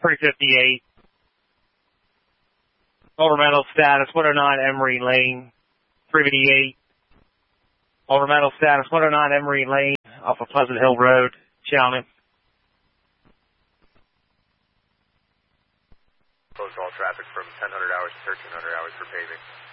358. Overmetal status, 109 Emery Lane, 358. Overmetal status, 109 Emery Lane, off of Pleasant Hill Road, Chalmers. Close all traffic from 1000 hours to 1300 hours for paving.